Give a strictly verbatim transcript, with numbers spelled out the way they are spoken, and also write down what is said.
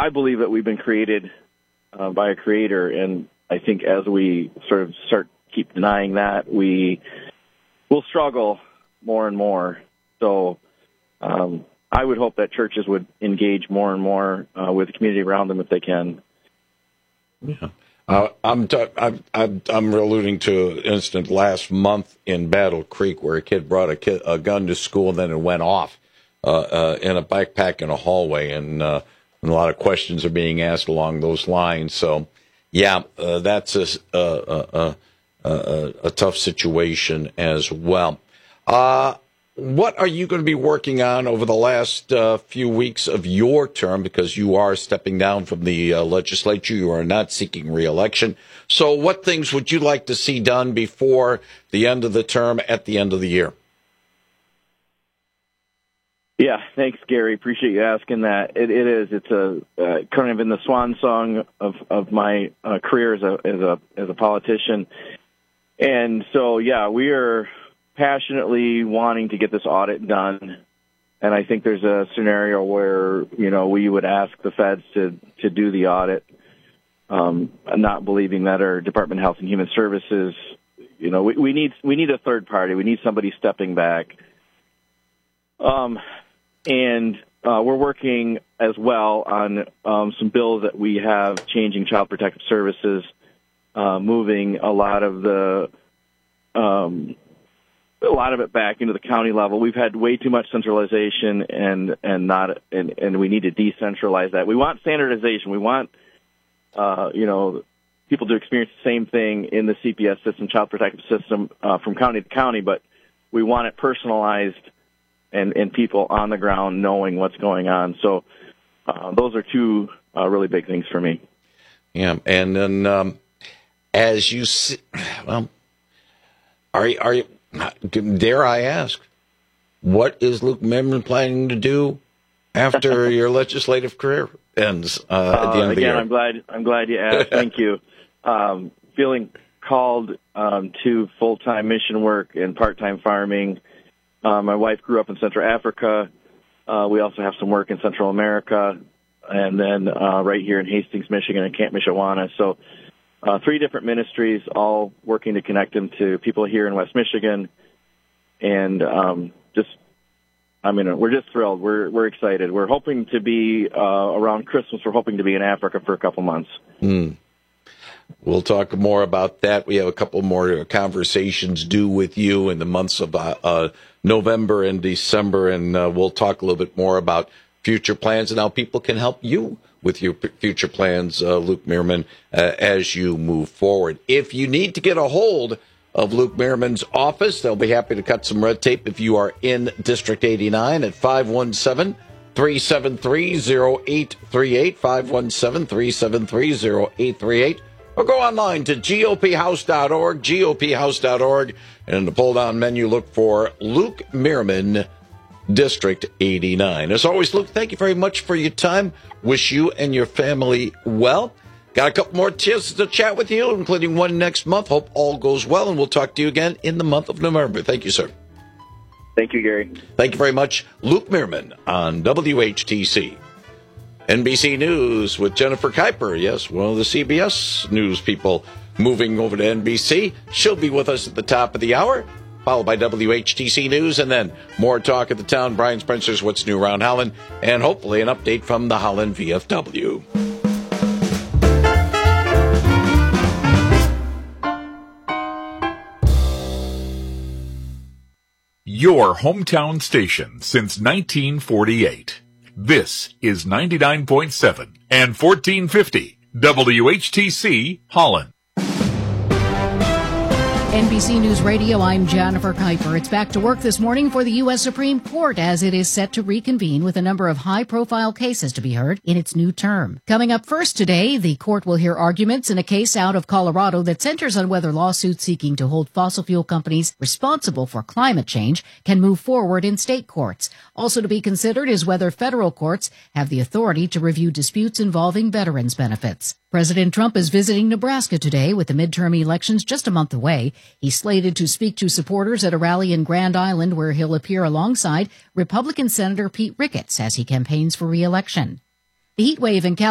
I believe that we've been created uh, by a creator, and I think as we sort of start keep denying that, we will struggle more and more. So um, I would hope that churches would engage more and more uh, with the community around them if they can. Yeah. Uh, I'm, t- I'm I'm I'm alluding to an incident last month in Battle Creek where a kid brought a, kid, a gun to school and then it went off uh, uh, in a backpack in a hallway, and, uh, and a lot of questions are being asked along those lines. So, yeah, uh, that's a, a, a, a, a tough situation as well. Uh, what are you going to be working on over the last uh, few weeks of your term? Because you are stepping down from the uh, legislature. You are not seeking re-election. So what things would you like to see done before the end of the term at the end of the year? Yeah, thanks, Gary. Appreciate you asking that. It, it is. It's a uh, kind of in the swan song of of my uh, career as a as a as a politician. And so, yeah, we are passionately wanting to get this audit done. And I think there's a scenario where, you know, we would ask the feds to, to do the audit, um, not believing that our Department of Health and Human Services, you know, we, we need we need a third party. We need somebody stepping back. Um, and uh, we're working as well on um, some bills that we have changing Child Protective Services, uh, moving a lot of the um, a lot of it back into the county level. We've had way too much centralization, and and not and, and we need to decentralize that. We want standardization. We want uh, you know people to experience the same thing in the C P S system, Child Protective System, uh, from county to county, but we want it personalized and and people on the ground knowing what's going on. So uh, those are two uh, really big things for me. Yeah, and then um, as you see, well, are you, are you? Dare I ask, what is Luke Merman planning to do after your legislative career ends uh, at the end uh, of the year? Again, I'm glad. I'm glad you asked. Thank you. Um, feeling called um, to full-time mission work and part-time farming. Uh, my wife grew up in Central Africa. Uh, we also have some work in Central America, and then uh, right here in Hastings, Michigan, and Camp Mishawana. So. Uh, three different ministries, all working to connect them to people here in West Michigan, and um, just, I mean, we're just thrilled. We're we're excited. We're hoping to be uh, around Christmas. We're hoping to be in Africa for a couple months. Mm. We'll talk more about that. We have a couple more conversations due with you in the months of uh, uh, November and December, and uh, we'll talk a little bit more about future plans and how people can help you with your p- future plans, uh, Luke Merman, uh, as you move forward. If you need to get a hold of Luke Merman's office, they'll be happy to cut some red tape if you are in District eighty-nine at five one seven, three seven three, zero eight three eight, five one seven, three seven three, zero eight three eight, or go online to G O P house dot org, G O P house dot org, and in the pull-down menu, look for Luke Merman, District eighty-nine. As always, Luke, thank you very much for your time. Wish you and your family well. Got a couple more chances to chat with you, including one next month. Hope all goes well, and we'll talk to you again in the month of November. Thank you, sir. Thank you, Gary. Thank you very much. Luke Merman on W H T C. N B C News with Jennifer Kuiper. Yes, one of the C B S News people moving over to N B C. She'll be with us at the top of the hour, followed by W H T C News, and then more talk at the town. Brian Spencer's What's New Around Holland, and hopefully an update from the Holland V F W. Your hometown station since nineteen forty-eight. This is ninety-nine point seven and fourteen fifty W H T C Holland. N B C News Radio, I'm Jennifer Kuiper. It's back to work this morning for the U S Supreme Court as it is set to reconvene with a number of high-profile cases to be heard in its new term. Coming up first today, the court will hear arguments in a case out of Colorado that centers on whether lawsuits seeking to hold fossil fuel companies responsible for climate change can move forward in state courts. Also to be considered is whether federal courts have the authority to review disputes involving veterans' benefits. President Trump is visiting Nebraska today with the midterm elections just a month away. He's slated to speak to supporters at a rally in Grand Island where he'll appear alongside Republican Senator Pete Ricketts as he campaigns for re-election. The heat wave in California